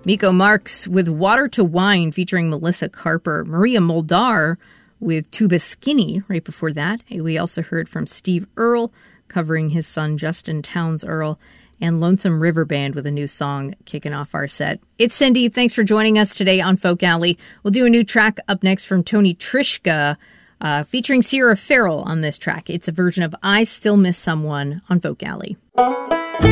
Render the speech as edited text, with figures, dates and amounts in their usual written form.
Miko Marks with Water to Wine featuring Melissa Carper. Maria Muldaur with Tuba Skinny right before that. We also heard from Steve Earle covering his son Justin Townes Earle, and Lonesome River Band with a new song kicking off our set. It's Cindy. Thanks for joining us today on Folk Alley. We'll do a new track up next from Tony Trischka, featuring Sierra Farrell on this track. It's a version of I Still Miss Someone on Folk Alley.